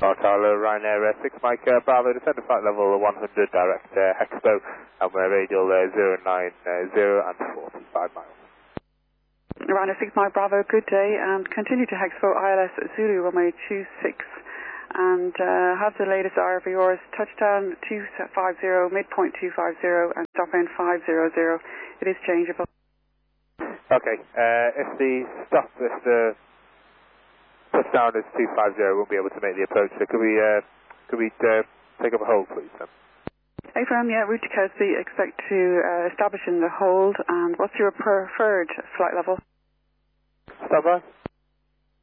Cartala, Ryanair 6 Mike Bravo, descend to flight level 100 direct Hexpo, and we're radial 090 and 45 miles. Ryanair 6 Mike Bravo, good day, and continue to Hexpo ILS Zulu runway 26, and have the latest RVRs, touchdown 250, midpoint 250, and stop end 500. It is changeable. Okay, if the touchdown is 250, we won't be able to make the approach, so could we take up a hold, please, then? AFM, yeah, route to Kersey, expect to establish in the hold, and what's your preferred flight level? Stop by.